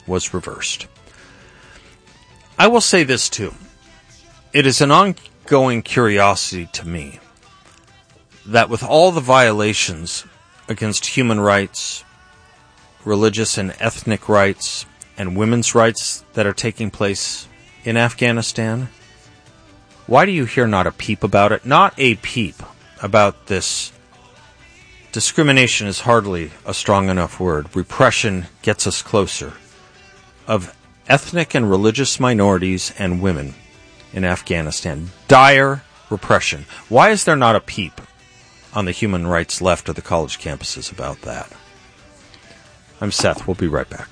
was reversed. I will say this too. It is an ongoing curiosity to me that with all the violations against human rights, religious and ethnic rights, and women's rights that are taking place in Afghanistan, why do you hear not a peep about it? Not a peep about this. Discrimination is hardly a strong enough word. Repression gets us closer. Of ethnic and religious minorities and women in Afghanistan. Dire repression. Why is there not a peep on the human rights left of the college campuses about that? I'm Seth. We'll be right back.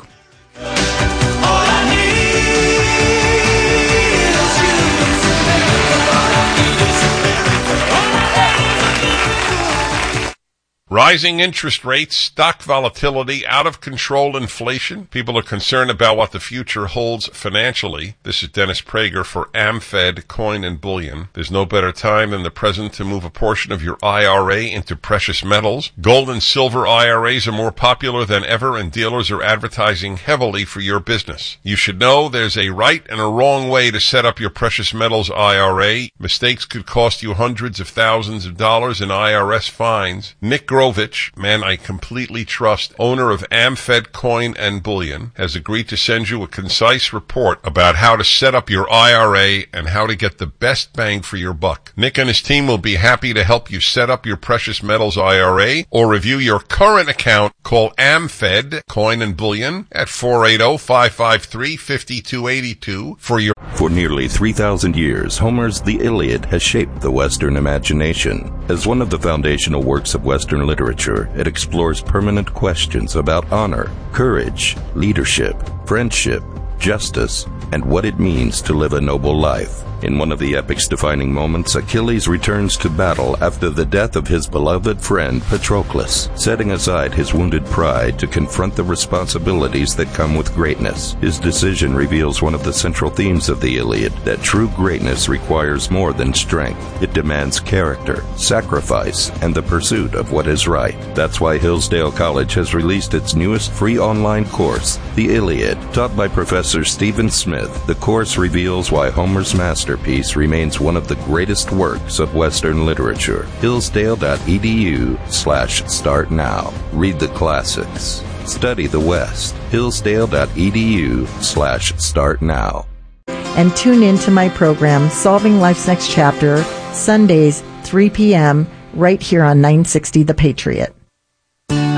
Rising interest rates, stock volatility, out-of-control inflation. People are concerned about what the future holds financially. This is Dennis Prager for AmFed Coin and Bullion. There's no better time than the present to move a portion of your IRA into precious metals. Gold and silver IRAs are more popular than ever, and dealers are advertising heavily for your business. You should know there's a right and a wrong way to set up your precious metals IRA. Mistakes could cost you hundreds of thousands of dollars in IRS fines. Nick Grovich, man I completely trust, owner of AmFed Coin and Bullion, has agreed to send you a concise report about how to set up your IRA and how to get the best bang for your buck. Nick and his team will be happy to help you set up your precious metals IRA or review your current account. Call AmFed Coin and Bullion at 480-553-5282 for your... For nearly 3,000 years, Homer's The Iliad has shaped the Western imagination. As one of the foundational works of Western literature, it explores permanent questions about honor, courage, leadership, friendship, justice, and what it means to live a noble life. In one of the epic's defining moments, Achilles returns to battle after the death of his beloved friend Patroclus, setting aside his wounded pride to confront the responsibilities that come with greatness. His decision reveals one of the central themes of the Iliad, that true greatness requires more than strength. It demands character, sacrifice, and the pursuit of what is right. That's why Hillsdale College has released its newest free online course, The Iliad. Taught by Professor Stephen Smith, the course reveals why Homer's masterpiece remains one of the greatest works of Western literature. Hillsdale.edu/start now. Read the classics. Study the West. Hillsdale.edu/start now. And tune in to my program, Solving Life's Next Chapter, Sundays, 3 p.m., right here on 960 The Patriot.